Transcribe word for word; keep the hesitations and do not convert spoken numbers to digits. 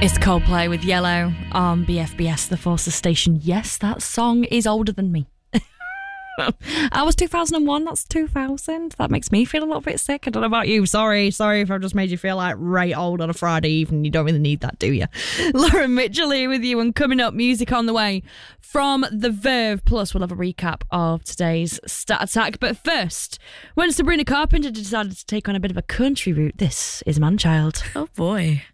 It's Coldplay with Yellow on B F B S, the Forces station. Yes, that song is older than me. I was two thousand one, that's two thousand. That makes me feel a little bit sick. I don't know about you. Sorry, sorry if I've just made you feel like right old on a Friday evening. You don't really need that, do you? Lauren Mitchell here with you, and coming up, music on the way from The Verve. Plus, we'll have a recap of today's Stat Attack. But first, when Sabrina Carpenter decided to take on a bit of a country route, this is Manchild. Oh boy.